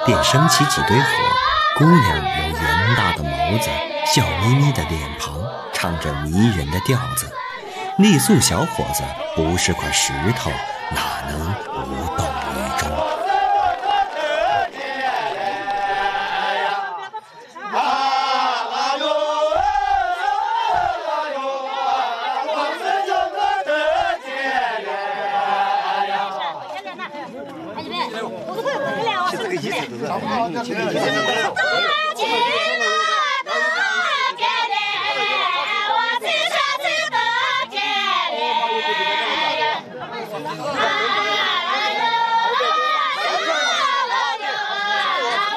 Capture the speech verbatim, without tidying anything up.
便升起几堆火。姑娘有圆大的眸子，笑眯眯的脸庞，唱着迷人的调子。傈僳小伙子不是块石头，哪能无动于衷？ 是这个意思，是不是？